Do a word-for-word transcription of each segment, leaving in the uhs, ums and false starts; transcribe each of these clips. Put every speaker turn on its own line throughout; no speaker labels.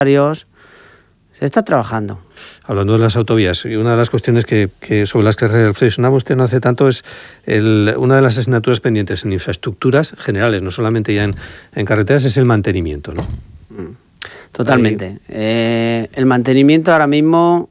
Se está trabajando.
Hablando de las autovías, y una de las cuestiones que, que sobre las que reflexionamos usted no hace tanto es el, una de las asignaturas pendientes en infraestructuras generales, no solamente ya en, en carreteras, es el mantenimiento, ¿no?
Totalmente. Ahí... Eh, el mantenimiento ahora mismo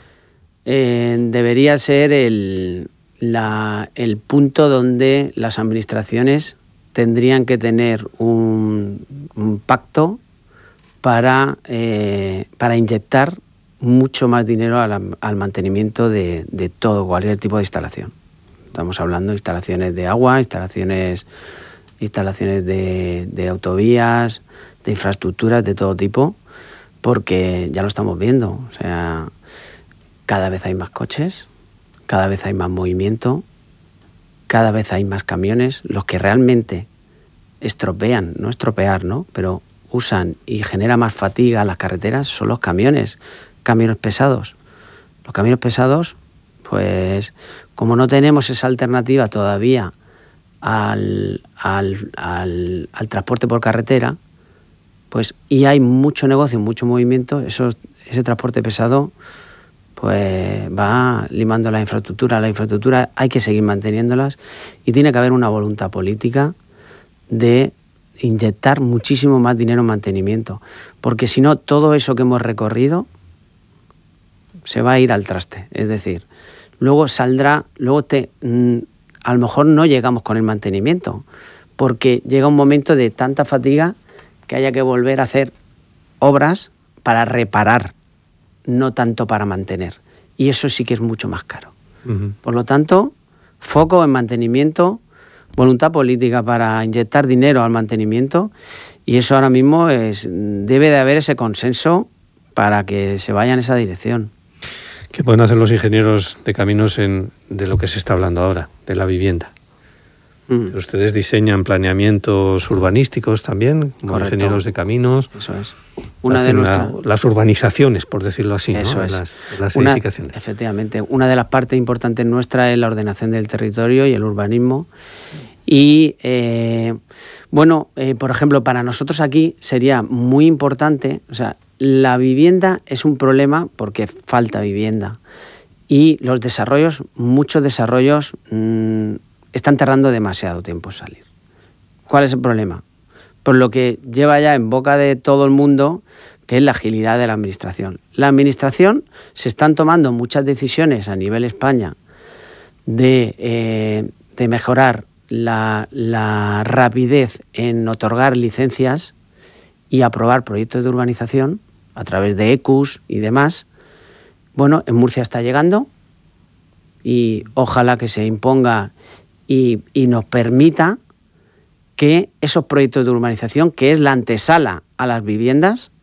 eh, debería ser el, la, el punto donde las administraciones tendrían que tener un, un pacto para, eh, para inyectar mucho más dinero al, al mantenimiento de, de todo, cualquier tipo de instalación. Estamos hablando de instalaciones de agua, instalaciones, instalaciones de, de autovías, de infraestructuras de todo tipo, porque ya lo estamos viendo. O sea, cada vez hay más coches, cada vez hay más movimiento, cada vez hay más camiones. Los que realmente estropean, no estropear, ¿no?, pero usan y genera más fatiga a las carreteras son los camiones, camiones pesados. Los camiones pesados, pues como no tenemos esa alternativa todavía al, al, al, al transporte por carretera, pues y hay mucho negocio, mucho movimiento, eso, ese transporte pesado pues va limando la infraestructura. La infraestructura hay que seguir manteniéndolas y tiene que haber una voluntad política de inyectar muchísimo más dinero en mantenimiento, porque si no, todo eso que hemos recorrido se va a ir al traste. Es decir, luego saldrá, luego te, mmm, a lo mejor no llegamos con el mantenimiento, porque llega un momento de tanta fatiga que haya que volver a hacer obras para reparar, no tanto para mantener. Y eso sí que es mucho más caro. Uh-huh. Por lo tanto, foco en mantenimiento, voluntad política para inyectar dinero al mantenimiento, y eso ahora mismo es, debe de haber ese consenso para que se vaya en esa dirección.
¿Qué pueden hacer los ingenieros de caminos en, de lo que se está hablando ahora, de la vivienda? Mm. Ustedes diseñan planeamientos urbanísticos también, como Correcto. Ingenieros de caminos.
Eso es. Una de nuestras...
la, las urbanizaciones, por decirlo así,
Eso
¿no?
es.
Las, las
una,
edificaciones.
Efectivamente. Una de las partes importantes nuestras es la ordenación del territorio y el urbanismo. Y, eh, bueno, eh, por ejemplo, para nosotros aquí sería muy importante, o sea, la vivienda es un problema porque falta vivienda. Y los desarrollos, muchos desarrollos, mmm, están tardando demasiado tiempo en salir. ¿Cuál es el problema? Por lo que lleva ya en boca de todo el mundo, que es la agilidad de la administración. La administración se están tomando muchas decisiones a nivel España de, eh, de mejorar la, la rapidez en otorgar licencias y aprobar proyectos de urbanización a través de E C Us y demás. Bueno, en Murcia está llegando y ojalá que se imponga y, y nos permita que esos proyectos de urbanización, que es la antesala a las viviendas,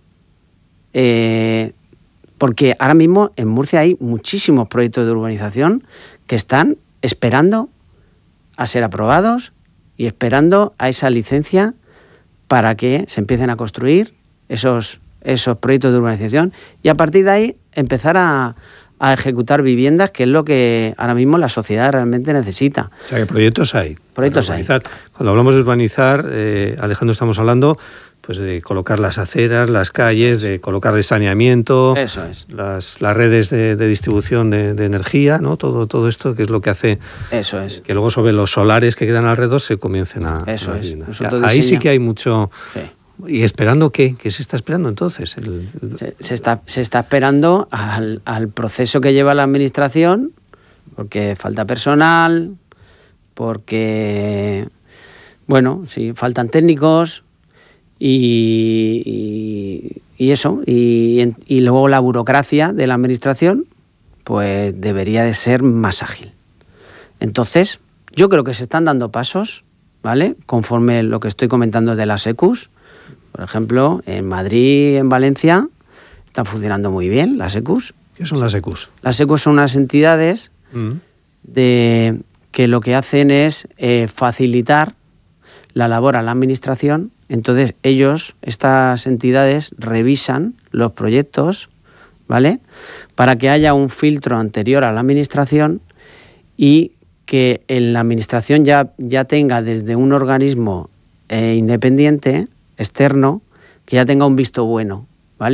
eh, porque ahora mismo en Murcia hay muchísimos proyectos de urbanización que están esperando a ser aprobados y esperando a esa licencia para que se empiecen a construir esos, esos proyectos de urbanización y a partir de ahí empezar a, a ejecutar viviendas, que es lo que ahora mismo la sociedad realmente necesita.
O sea, que proyectos hay.
Proyectos hay.
Cuando hablamos de urbanizar, eh, Alejandro, estamos hablando pues de colocar las aceras, las calles, de colocar el saneamiento,
Eso es.
las, las redes de, de distribución de, de energía, ¿no? Todo, todo esto que es lo que hace
Eso es.
que luego sobre los solares que quedan alrededor se comiencen a...
Eso
a
es.
Ya, ahí sí que hay mucho...
Sí.
¿Y esperando qué? ¿Qué se está esperando entonces? El, el...
Se, se, está, se está esperando al, al proceso que lleva la administración, porque falta personal, porque, bueno, sí, faltan técnicos y, y, y eso, y, y luego la burocracia de la administración, pues debería de ser más ágil. Entonces, yo creo que se están dando pasos, ¿vale? Conforme lo que estoy comentando de las E C Us. Por ejemplo, en Madrid, en Valencia, están funcionando muy bien las E C Us.
¿Qué son las E C Us?
Las E C Us son unas entidades mm. de, que lo que hacen es eh, facilitar la labor a la administración. Entonces, ellos, estas entidades, revisan los proyectos, ¿vale?, para que haya un filtro anterior a la administración y que en la administración ya, ya tenga desde un organismo eh, independiente, externo, que ya tenga un visto bueno